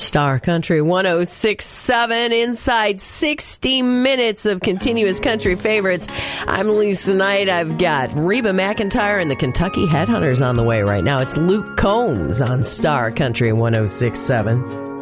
Star Country 106.7, inside 60 minutes of continuous country favorites. I'm Lisa Knight. I've got Reba McEntire and the Kentucky Headhunters on the way right now. It's Luke Combs on Star Country 106.7.